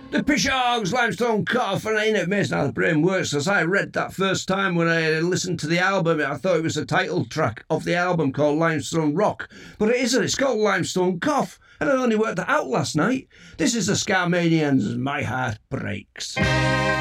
The Pishogs, Limestone Cough, and ain't it amazing how the brain works? As I read that first time when I listened to the album, I thought it was the title track of the album called Limestone Rock, but it isn't. It's called Limestone Cough, and I only worked that out last night. This is the Scarmanians, My Heart Breaks.